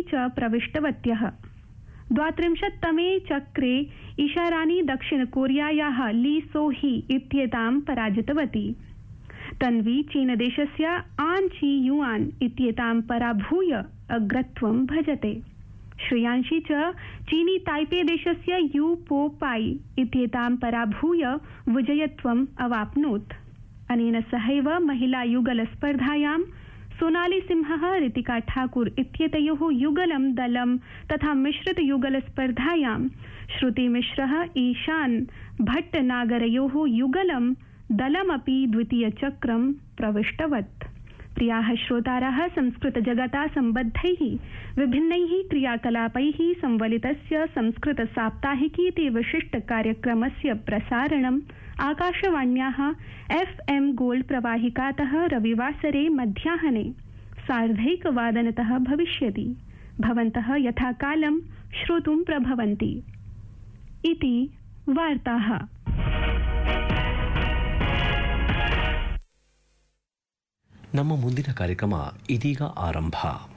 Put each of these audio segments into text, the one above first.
च प्रविष्टवत्यः। 32तमे चक्रे ईशारानी दक्षिणकोरियायाः ली सोही इत्येतां पराजितवती। तन्वी चीनदेशस्य आन ची युआन इत्येतां पराभूय अग्रत्वं भजते। श्रेयांशी च चीनी ताइपे देशस्य यू पो पाई इत्येतां पराभूय विजयत्वम् अवाप्नोत्। अनेन सहैव महिला युगल स्पर्धायां सोनाली सिंहः ऋतिका ठाकुर इत्येतयोः युगलं दलं तथा मिश्रित युगल स्पर्धायां श्रुति मिश्रः ईशान भट्टनागरयोः युगलं दलमपि द्वितीयचक्रं प्रविष्टवत्। प्रियाः श्रोतारः, संस्कृतजगता सम्बद्धैः विभिन्नैः क्रियाकलापैः संवलितस्य संस्कृतसाप्ताहिकी इति विशिष्टकार्यक्रमस्य प्रसारणम् आकाशवाण्याः FM गोल्ड प्रवाहिकातः रविवासरे मध्याह्ने 1:30 भविष्यति। भवन्तः यथाकालं श्रोतुं प्रभवन्ति। इति वार्ताः। ನಮ್ಮ ಮುಂದಿನ ಕಾರ್ಯಕ್ರಮ ಇದೀಗ ಆರಂಭ.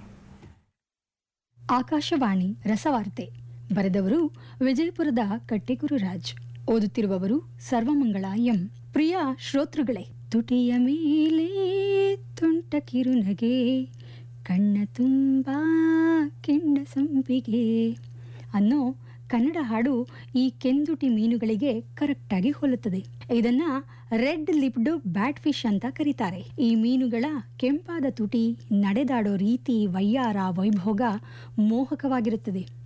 ಆಕಾಶವಾಣಿ ರಸವಾರ್ತೆ. ಬರೆದವರು ವಿಜಯಪುರದ ಕಟ್ಟೆಗುರುರಾಜ್. ಓದುತ್ತಿರುವವರು ಸರ್ವಮಂಗಳ ಎಂ. ಪ್ರಿಯ ಶ್ರೋತೃಗಳೇ, ತುಟಿಯ ಮೇಲೆ ತುಂಟ ಕಿರುನಗೆ, ಕಣ್ಣ ತುಂಬಾ ಕಿಣ್ಣ ಸಂಪಿಗೆ ಅನ್ನೋ ಕನ್ನಡ ಹಾಡು ಈ ಕೆಂದುಟಿ ಮೀನುಗಳಿಗೆ ಕರೆಕ್ಟಾಗಿ ಹೋಲುತ್ತದೆ. ಇದನ್ನ ರೆಡ್ ಲಿಪ್ಡ್ ಬ್ಯಾಟ್ ಫಿಶ್ ಅಂತ ಕರೀತಾರೆ. ಈ ಮೀನುಗಳ ಕೆಂಪಾದ ತುಟಿ, ನಡೆದಾಡೋ ರೀತಿ, ವಯ್ಯಾರ, ವೈಭೋಗ ಮೋಹಕವಾಗಿರುತ್ತದೆ.